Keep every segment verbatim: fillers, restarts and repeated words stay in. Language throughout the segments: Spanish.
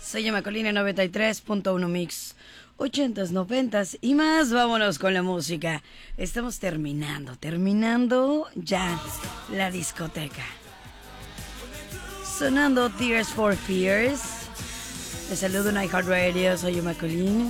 Se llama Colina noventa y tres punto uno Mix. ochentas, noventas y más. Vámonos con la música. Estamos terminando, terminando ya la discoteca. Sonando Tears for Fears. Les saludo en iHeartRadio, soy Yuma Colina.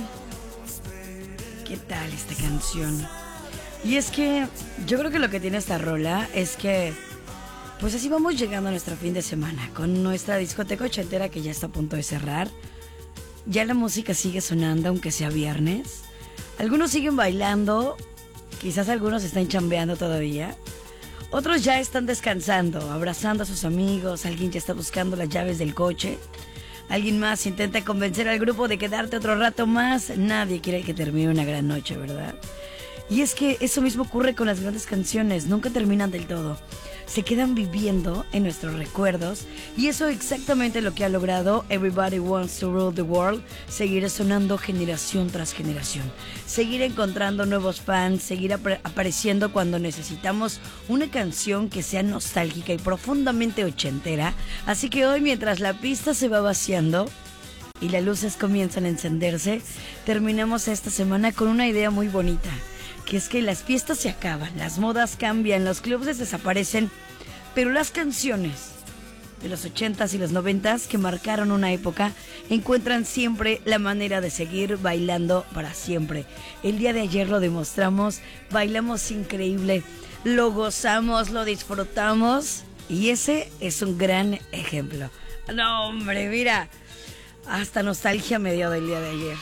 ¿Qué tal esta canción? Y es que yo creo que lo que tiene esta rola es que pues así vamos llegando a nuestro fin de semana con nuestra discoteca ochentera que ya está a punto de cerrar. Ya la música sigue sonando aunque sea viernes. Algunos siguen bailando, quizás algunos están chambeando todavía. Otros ya están descansando, abrazando a sus amigos. Alguien ya está buscando las llaves del coche. Alguien más intenta convencer al grupo de quedarte otro rato más. Nadie quiere que termine una gran noche, ¿verdad? Y es que eso mismo ocurre con las grandes canciones. Nunca terminan del todo. Se quedan viviendo en nuestros recuerdos. Y eso es exactamente lo que ha logrado Everybody Wants to Rule the World. Seguir sonando generación tras generación. Seguir encontrando nuevos fans. Seguir ap- apareciendo cuando necesitamos una canción que sea nostálgica y profundamente ochentera. Así que hoy, mientras la pista se va vaciando y las luces comienzan a encenderse, terminamos esta semana con una idea muy bonita. Que es que las fiestas se acaban, las modas cambian, los clubes desaparecen, pero las canciones de los ochentas y los noventas que marcaron una época encuentran siempre la manera de seguir bailando para siempre. El día de ayer lo demostramos, bailamos increíble, lo gozamos, lo disfrutamos y ese es un gran ejemplo. No, hombre, mira, hasta nostalgia me dio del día de ayer.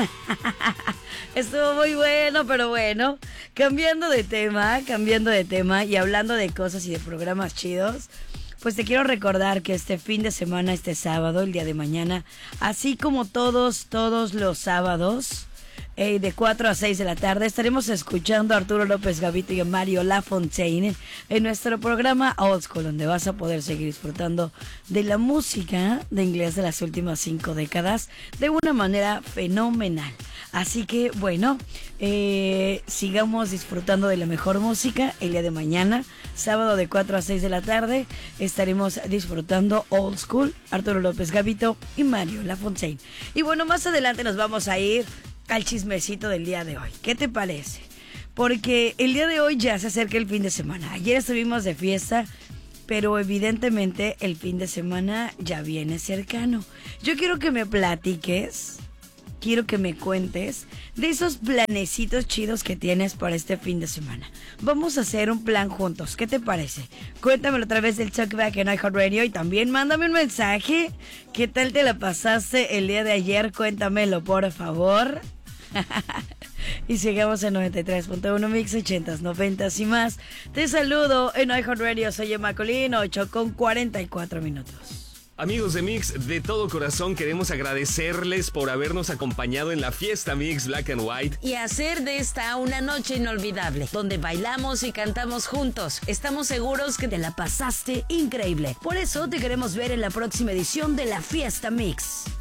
Estuvo muy bueno, pero bueno, cambiando de tema, cambiando de tema y hablando de cosas y de programas chidos, pues te quiero recordar que este fin de semana, este sábado, el día de mañana, así como todos, todos los sábados, eh, de cuatro a seis de la tarde, estaremos escuchando a Arturo López Gavito y a Mario Lafontaine en nuestro programa Old School, donde vas a poder seguir disfrutando de la música de inglés de las últimas cinco décadas de una manera fenomenal. Así que, bueno, eh, sigamos disfrutando de la mejor música el día de mañana, sábado de cuatro a seis de la tarde, estaremos disfrutando Old School, Arturo López Gavito y Mario Lafontaine. Y bueno, más adelante nos vamos a ir al chismecito del día de hoy. ¿Qué te parece? Porque el día de hoy ya se acerca el fin de semana. Ayer estuvimos de fiesta, pero evidentemente el fin de semana ya viene cercano. Yo quiero que me platiques, quiero que me cuentes de esos planecitos chidos que tienes para este fin de semana. Vamos a hacer un plan juntos. ¿Qué te parece? Cuéntamelo a través del Talkback en iHeartRadio y también mándame un mensaje. ¿Qué tal te la pasaste el día de ayer? Cuéntamelo, por favor. Y sigamos en noventa y tres punto uno Mix, ochentas, noventas y más. Te saludo en iHeartRadio. Soy Emma Colín, ocho con cuarenta y cuatro minutos. Amigos de Mix, de todo corazón queremos agradecerles por habernos acompañado en la fiesta Mix Black and White y hacer de esta una noche inolvidable, donde bailamos y cantamos juntos. Estamos seguros que te la pasaste increíble. Por eso te queremos ver en la próxima edición de la fiesta Mix.